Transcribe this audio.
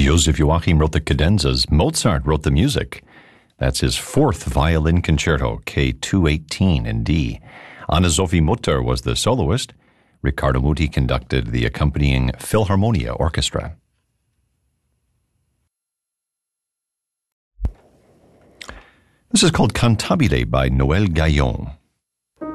Joseph Joachim wrote the cadenzas. Mozart wrote the music. That's his fourth violin concerto, K218 in D. Anna-Sophie Mutter was the soloist. Riccardo Muti conducted the accompanying Philharmonia Orchestra. This is called Cantabile by Noël Gaillon.